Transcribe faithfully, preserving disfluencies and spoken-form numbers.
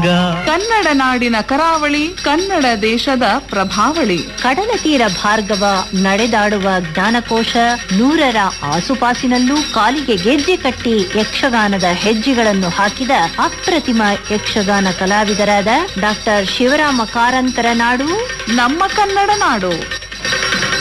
ರಂಗ. ಕನ್ನಡ ನಾಡಿನ ಕರಾವಳಿ, ಕನ್ನಡ ದೇಶದ ಪ್ರಭಾವಳಿ. ಕಡಲ ತೀರ ಭಾರ್ಗವ ನಡೆದಾಡುವ ಜ್ಞಾನಕೋಶ, ನೂರರ ಆಸುಪಾಸಿನಲ್ಲೂ ಕಾಲಿಗೆ ಗೆಜ್ಜೆ ಕಟ್ಟಿ ಯಕ್ಷಗಾನದ ಹೆಜ್ಜೆಗಳನ್ನು ಹಾಕಿದ ಅಪ್ರತಿಮ ಯಕ್ಷಗಾನ ಕಲಾವಿದರಾದ ಡಾಕ್ಟರ್ ಶಿವರಾಮ ಕಾರಂತರ ನಾಡು ನಮ್ಮ ಕನ್ನಡ ನಾಡು.